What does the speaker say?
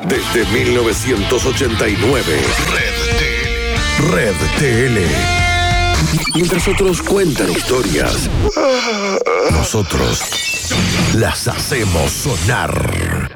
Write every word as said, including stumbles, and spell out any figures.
desde mil novecientos ochenta y nueve. Red T L. Red T L. Mientras otros cuentan historias, nosotros las hacemos sonar.